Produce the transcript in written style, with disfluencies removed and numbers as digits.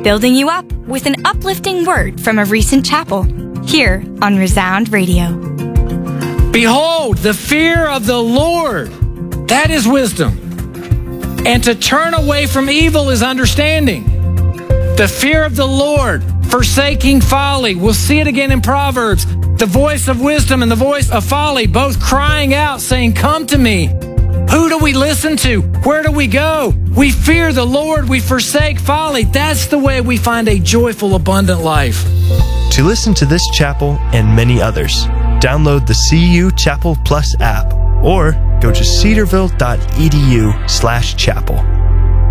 building you up with an uplifting word from a recent chapel, here on Resound Radio. Behold, the fear of the Lord, that is wisdom. And to turn away from evil is understanding. The fear of the Lord, forsaking folly. We'll see it again in Proverbs. The voice of wisdom and the voice of folly, both crying out, saying, come to me. Who do we listen to? Where do we go? We fear the Lord. We forsake folly. That's the way we find a joyful, abundant life. To listen to this chapel and many others, download the CU Chapel Plus app or go to cedarville.edu/chapel.